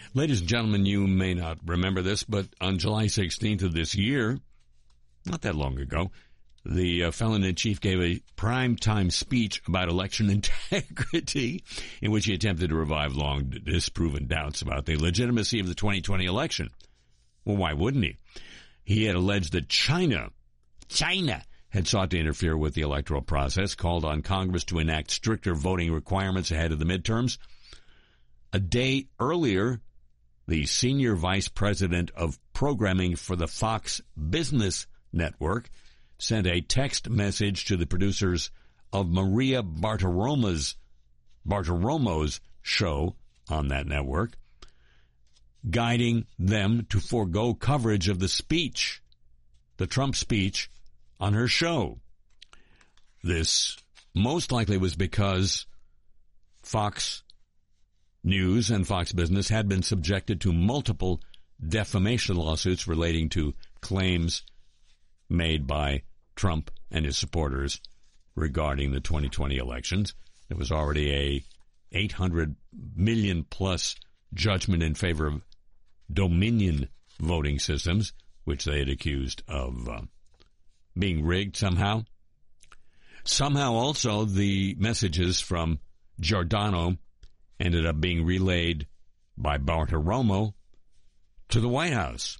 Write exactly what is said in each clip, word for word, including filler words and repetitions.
Ladies and gentlemen, you may not remember this, but on July sixteenth of this year, not that long ago, the uh, felon-in-chief gave a prime-time speech about election integrity in which he attempted to revive long disproven doubts about the legitimacy of the twenty twenty election. Well, why wouldn't he? He had alleged that China, China, had sought to interfere with the electoral process, called on Congress to enact stricter voting requirements ahead of the midterms. A day earlier, the senior vice president of programming for the Fox Business Network sent a text message to the producers of Maria Bartiromo's, Bartiromo's show on that network, guiding them to forego coverage of the speech, the Trump speech, on her show. This most likely was because Fox News and Fox Business had been subjected to multiple defamation lawsuits relating to claims made by Trump and his supporters regarding the twenty twenty elections. There was already a eight hundred million plus judgment in favor of Dominion voting systems, which they had accused of uh, being rigged somehow. Somehow also the messages from Giordano ended up being relayed by Bartiromo to the White House.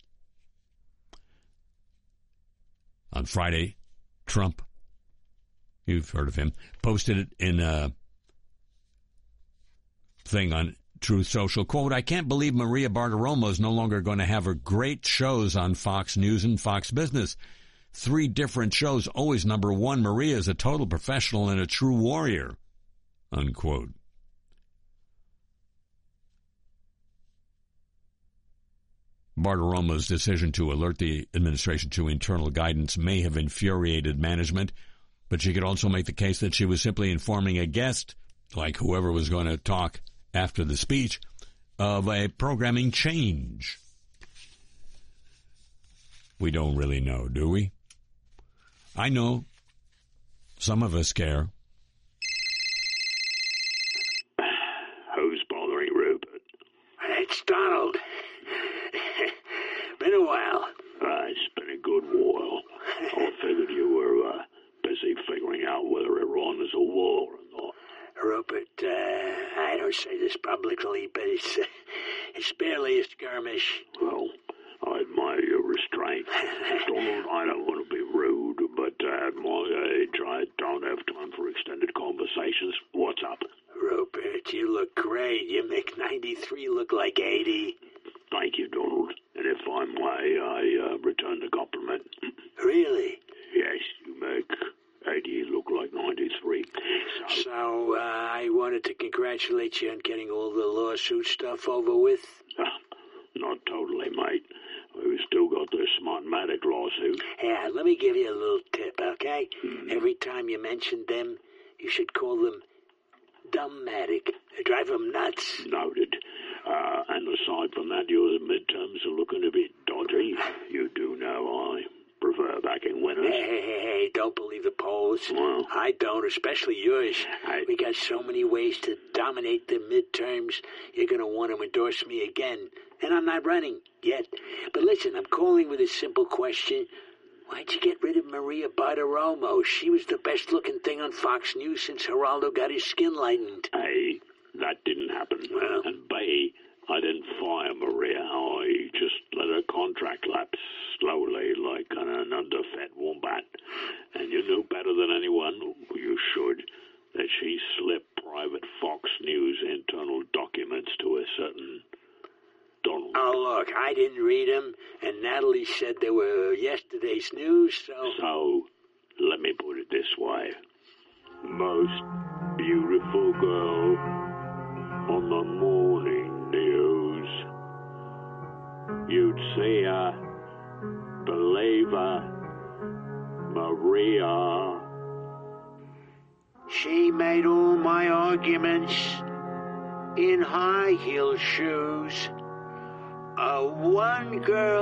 On Friday, Trump, you've heard of him, posted it in a thing on Truth Social, quote, "I can't believe Maria Bartiromo is no longer going to have her great shows on Fox News and Fox Business. Three different shows, always number one. Maria is a total professional and a true warrior," unquote. Bartiromo's decision to alert the administration to internal guidance may have infuriated management, but she could also make the case that she was simply informing a guest, like whoever was going to talk after the speech, of a programming change. We don't really know, do we? I know some of us care. Who's bothering Rupert? It's Donald. Been a while. Uh, it's been a good while. I figured you were uh, busy figuring out whether Iran is a war or not. Rupert, uh, I don't say this publicly, but it's, uh, it's barely a skirmish. Well, I admire your restraint. Donald, I don't want to be rude, but uh, at my age, I don't have time for extended conversations. What's up? Rupert, you look great. You make ninety-three look like eighty. Thank you, Donald. And if I may, I uh, return the compliment. Really? Yes, you make eighty look like ninety-three. So, so uh, I wanted to congratulate you on getting all the lawsuit stuff over with. Uh, not totally, mate. We've still got this Smartmatic lawsuit. Yeah, let me give you a little tip, okay? Mm. Every time you mention them, you should call them Dumbmatic. Drive them nuts. Noted. Uh, and aside from that, your midterms are looking a bit dodgy. You do know I prefer backing winners. Hey, hey, hey, hey, don't believe the polls. Well, I don't, especially yours. I... We got so many ways to dominate the midterms. You're going to want to endorse me again. And I'm not running yet. But listen, I'm calling with a simple question. Why'd you get rid of Maria Bartiromo? She was the best-looking thing on Fox News since Geraldo got his skin lightened. A, that didn't happen. Well, and B, I didn't fire Maria. I just let her contract lapse slowly like an underfed wombat. And you knew better than anyone, you should, that she slipped private Fox News internal documents to a certain Donald. Oh, look, I didn't read them, and Natalie said they were yesterday's news, so... So, let me put it this way. Most beautiful girl on the morning news. You'd see her, believe her, Maria. She made all my arguments in high heel shoes. A one girl